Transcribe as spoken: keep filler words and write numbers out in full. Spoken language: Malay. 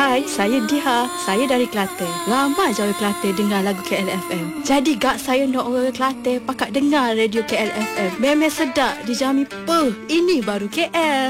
Hai, saya Diha. Saya dari Kelantan. Lama je orang Kelantan dengar lagu K L F M. Jadi gak saya nak orang Kelantan pakat dengar radio K L F M. Memang sedap dijamin. Puh, ini baru K L.